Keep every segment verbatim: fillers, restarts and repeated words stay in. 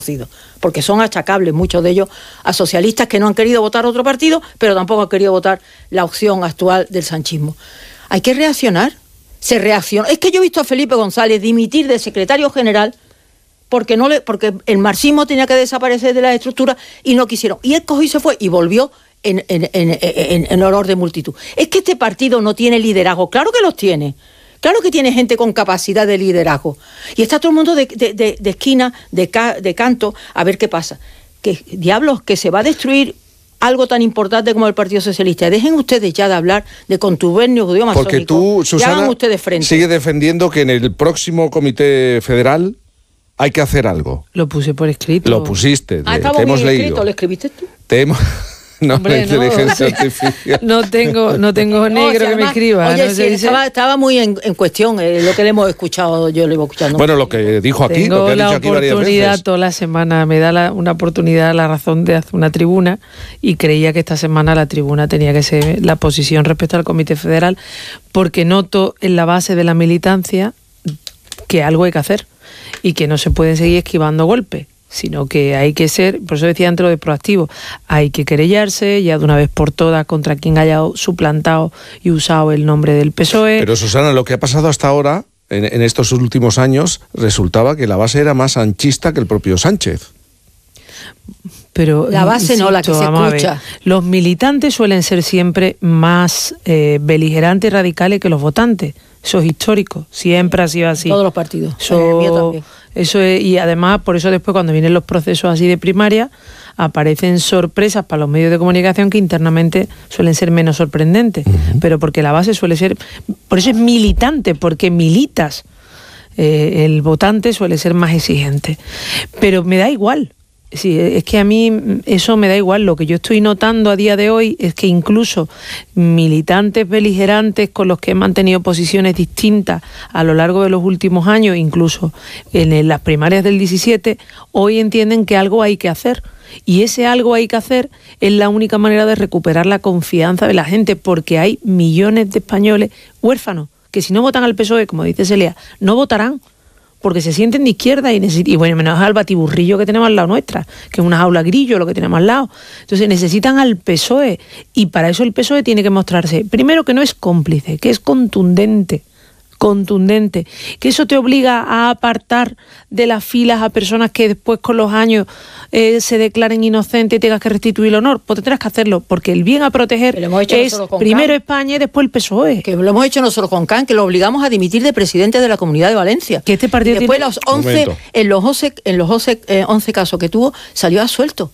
porque son achacables muchos de ellos a socialistas que no han querido votar otro partido, pero tampoco han querido votar la opción actual del sanchismo. Hay que reaccionar, se reacciona. Es que yo he visto a Felipe González dimitir de secretario general porque no le, porque el marxismo tenía que desaparecer de la estructura y no quisieron. Y él cogió y se fue y volvió en, en, en, en, en honor de multitud. Es que este partido no tiene liderazgo, claro que los tiene. Claro que tiene gente con capacidad de liderazgo. Y está todo el mundo de, de, de, de esquina, de, ca, de canto, a ver qué pasa. Que, diablos, que se va a destruir algo tan importante como el Partido Socialista. Dejen ustedes ya de hablar de contubernio judío-masónico. Porque tú, Susana, ustedes frente. sigue defendiendo que en el próximo Comité Federal hay que hacer algo. Lo puse por escrito. Lo pusiste, ah, te, te hemos leído. Escrito. ¿Lo escribiste tú? Te hemos... No, Hombre, la inteligencia no, artificial. No tengo, no tengo negro no, o sea, que además, me escriba. Oye, no sí, se dice... estaba, estaba muy en, en cuestión eh, lo que le hemos escuchado, yo le iba escuchando. Bueno, lo que dijo aquí, tengo lo que ha la dicho aquí varias oportunidad veces. Toda la semana, me da la, una oportunidad, la razón de hacer una tribuna y creía que esta semana la tribuna tenía que ser la posición respecto al Comité Federal, porque noto en la base de la militancia que algo hay que hacer y que no se pueden seguir esquivando golpes, sino que hay que ser, por eso decía antes lo de proactivo, hay que querellarse ya de una vez por todas contra quien haya suplantado y usado el nombre del P S O E. Pero Susana, lo que ha pasado hasta ahora, en, en estos últimos años, resultaba que la base era más sanchista que el propio Sánchez. Pero la base insisto, no, la que se escucha. Los militantes suelen ser siempre más eh, beligerantes y radicales que los votantes. Eso es histórico, siempre ha sido así. Todos los partidos, eso, el mío también. Eso es, y además, por eso después cuando vienen los procesos así de primaria, aparecen sorpresas para los medios de comunicación que internamente suelen ser menos sorprendentes. Uh-huh. Pero porque la base suele ser, por eso es militante, porque militas. Eh, el votante suele ser más exigente. Pero me da igual. Sí, es que a mí eso me da igual. Lo que yo estoy notando a día de hoy es que incluso militantes beligerantes con los que he mantenido posiciones distintas a lo largo de los últimos años, incluso en las primarias del diecisiete, hoy entienden que algo hay que hacer. Y ese algo hay que hacer es la única manera de recuperar la confianza de la gente, porque hay millones de españoles huérfanos que si no votan al P S O E, como dice Celia, no votarán, porque se sienten de izquierda y, necesit- y bueno, menos al batiburrillo que tenemos al lado nuestra, que es una jaula grillo lo que tenemos al lado. Entonces necesitan al P S O E, y para eso el P S O E tiene que mostrarse, primero, que no es cómplice, que es contundente, contundente, que eso te obliga a apartar de las filas a personas que después con los años eh, se declaren inocentes y tengas que restituir el honor. Pues tendrás que hacerlo, porque el bien a proteger es primero España y después el P S O E. Que lo hemos hecho nosotros con Can, que lo obligamos a dimitir de presidente de la Comunidad de Valencia. Que este partido y después tiene... los once, en los once, en los once, eh, once casos que tuvo, salió absuelto.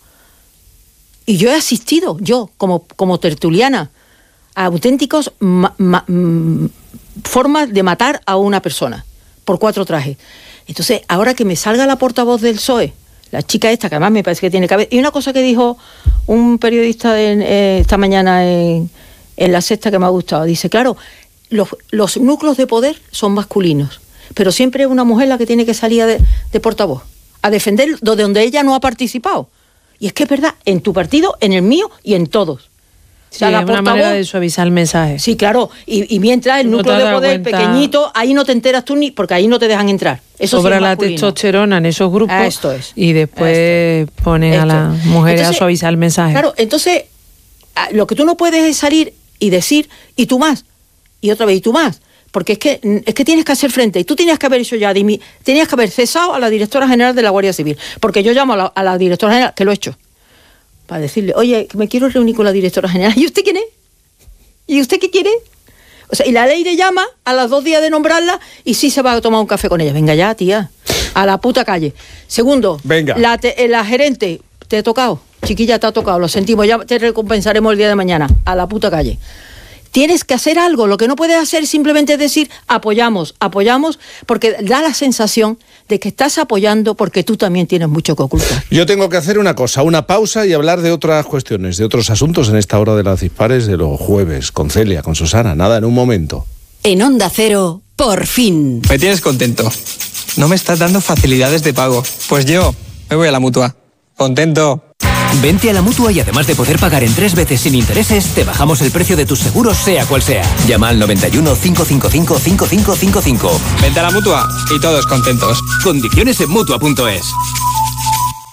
Y yo he asistido, yo como, como tertuliana, a auténticos ma, ma, m, formas de matar a una persona por cuatro trajes. Entonces, ahora que me salga la portavoz del P S O E, la chica esta, que además me parece que tiene cabeza, y una cosa que dijo un periodista en, eh, esta mañana en, en La Sexta que me ha gustado, dice, claro, los, los núcleos de poder son masculinos, pero siempre es una mujer la que tiene que salir de, de portavoz, a defender de donde ella no ha participado. Y es que es verdad, en tu partido, en el mío y en todos. Sí, o sea, es una manera de suavizar el mensaje. Sí, claro, y, y mientras el núcleo no de poder cuenta... pequeñito, ahí no te enteras tú ni, porque ahí no te dejan entrar. Eso Sobra sí la testosterona en esos grupos. Ah, esto es. Y después esto es. ponen esto. a las mujeres entonces, a suavizar el mensaje. Claro, entonces, lo que tú no puedes es salir y decir, y tú más, y otra vez, y tú más, porque es que, es que tienes que hacer frente, y tú tenías que haber hecho ya, tenías que haber cesado a la directora general de la Guardia Civil, porque yo llamo a la, a la directora general, que lo he hecho, para decirle, oye, me quiero reunir con la directora general. ¿Y usted quién es? ¿Y usted qué quiere? O sea, y la ley le llama a los dos días de nombrarla y sí se va a tomar un café con ella. Venga ya, tía, a la puta calle. Segundo, venga. La, te, la gerente, te he tocado, chiquilla, te ha tocado, lo sentimos, ya te recompensaremos el día de mañana. A la puta calle. Tienes que hacer algo, lo que no puedes hacer simplemente es decir apoyamos, apoyamos, porque da la sensación de que estás apoyando porque tú también tienes mucho que ocultar. Yo tengo que hacer una cosa, una pausa y hablar de otras cuestiones, de otros asuntos en esta hora de las dispares de los jueves, con Celia, con Susana, nada, en un momento. En Onda Cero, por fin. Me tienes contento. No me estás dando facilidades de pago. Pues yo me voy a la Mutua. Contento. Vente a la Mutua y además de poder pagar en tres veces sin intereses, te bajamos el precio de tus seguros sea cual sea. Llama al noventa y uno, cinco cinco cinco, cinco cinco cinco cinco. Vente a la Mutua y todos contentos. Condiciones en Mutua punto es.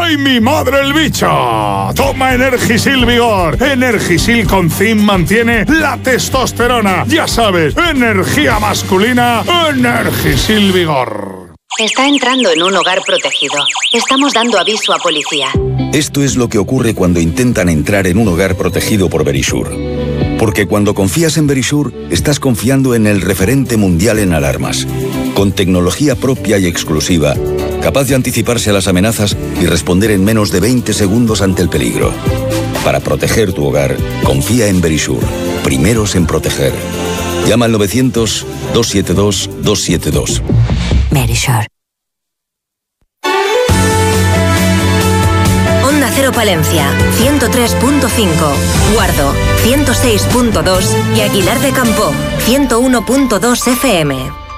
¡Ay, mi madre el bicho! Toma Energisil Vigor. Energisil con zinc mantiene la testosterona. Ya sabes, energía masculina, Energisil Vigor. Está entrando en un hogar protegido. Estamos dando aviso a policía. Esto es lo que ocurre cuando intentan entrar en un hogar protegido por Verisure. Porque cuando confías en Verisure, estás confiando en el referente mundial en alarmas. Con tecnología propia y exclusiva, capaz de anticiparse a las amenazas y responder en menos de veinte segundos ante el peligro. Para proteger tu hogar, confía en Verisure. Primeros en proteger. Llama al novecientos, dos siete dos, dos siete dos. Verisure. Onda Cero Palencia, ciento tres punto cinco. Guardo, ciento seis punto dos. Y Aguilar de Campoo, ciento uno punto dos F M.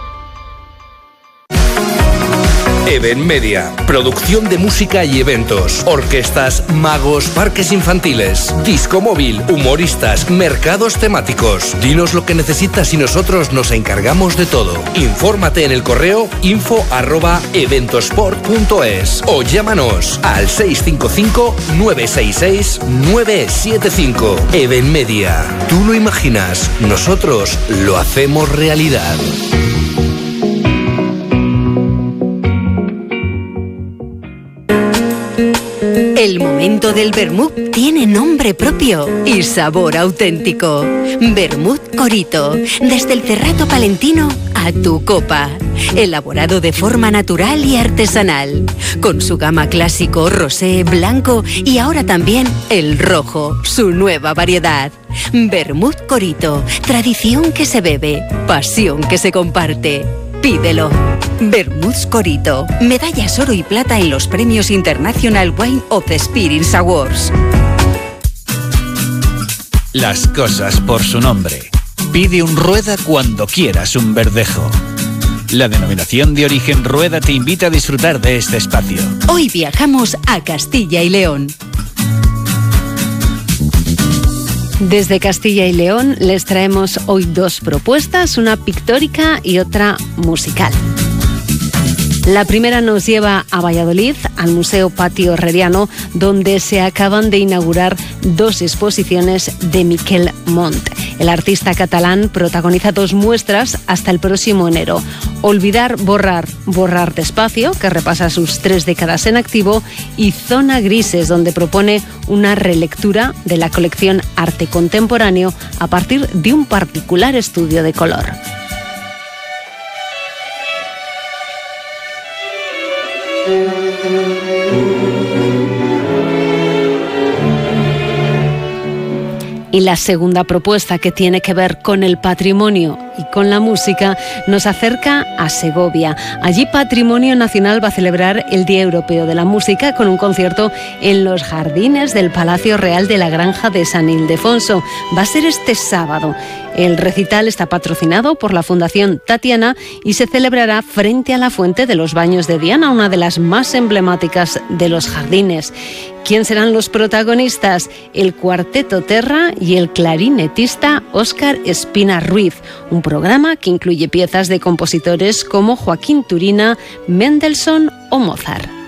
Even Media, producción de música y eventos, orquestas, magos, parques infantiles, disco móvil, humoristas, mercados temáticos. Dinos lo que necesitas y nosotros nos encargamos de todo. Infórmate en el correo info arroba eventosport punto es o llámanos al seis cinco cinco, nueve seis seis, nueve siete cinco. Even Media, tú lo imaginas, nosotros lo hacemos realidad. El momento del vermut tiene nombre propio y sabor auténtico. Vermut Corito, desde el Cerrato Palentino a tu copa. Elaborado de forma natural y artesanal, con su gama clásico, rosé, blanco y ahora también el rojo, su nueva variedad. Vermut Corito, tradición que se bebe, pasión que se comparte. Pídelo. Vermouth Corito, medallas oro y plata en los premios International Wine of the Spirits Awards. Las cosas por su nombre. Pide un Rueda cuando quieras un verdejo. La denominación de origen Rueda te invita a disfrutar de este espacio. Hoy viajamos a Castilla y León. Desde Castilla y León les traemos hoy dos propuestas, una pictórica y otra musical. La primera nos lleva a Valladolid, al Museo Patio Herreriano, donde se acaban de inaugurar dos exposiciones de Miquel Mont. El artista catalán protagoniza dos muestras hasta el próximo enero. Olvidar, borrar, borrar despacio, que repasa sus tres décadas en activo, y Zona Grises, donde propone una relectura de la colección Arte Contemporáneo a partir de un particular estudio de color. Y la segunda propuesta, que tiene que ver con el patrimonio y con la música, nos acerca a Segovia. Allí Patrimonio Nacional va a celebrar el Día Europeo de la Música con un concierto en los jardines del Palacio Real de la Granja de San Ildefonso. Va a ser este sábado. El recital está patrocinado por la Fundación Tatiana y se celebrará frente a la Fuente de los Baños de Diana, una de las más emblemáticas de los jardines. ¿Quién serán los protagonistas? El Cuarteto Terra y el clarinetista Óscar Espina Ruiz, un programa que incluye piezas de compositores como Joaquín Turina, Mendelssohn o Mozart.